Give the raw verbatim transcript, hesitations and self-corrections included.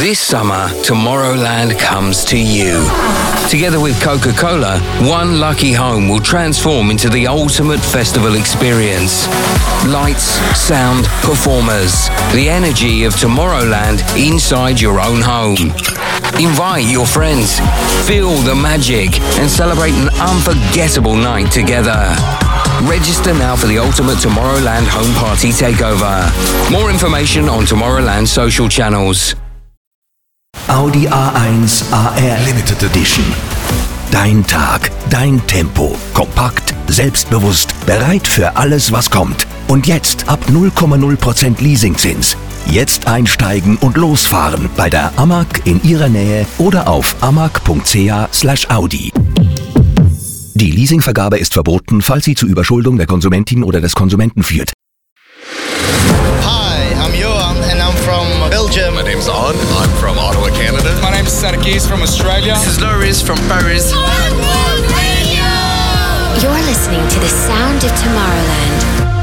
This summer, Tomorrowland comes to you. Together with Coca-Cola, one lucky home will transform into the ultimate festival experience. Lights, sound, performers. The energy of Tomorrowland inside your own home. Invite your friends, feel the magic, and celebrate an unforgettable night together. Register now for the ultimate Tomorrowland home party takeover. More information on Tomorrowland social channels. Audi A eins A R Limited Edition. Dein Tag, dein Tempo. Kompakt, selbstbewusst, bereit für alles, was kommt. Und jetzt ab null Komma null Prozent Leasingzins. Jetzt einsteigen und losfahren bei der Amag in Ihrer Nähe oder auf amag punkt c h slash Audi. Die Leasingvergabe ist verboten, falls sie zu Überschuldung der Konsumentin oder des Konsumenten führt. Hi, I'm Johan and I'm from Belgium. My name's On, I'm from Ottawa, Canada. My name's Sarkis from Australia. This is Loris from Paris. You're listening to the sound of Tomorrowland.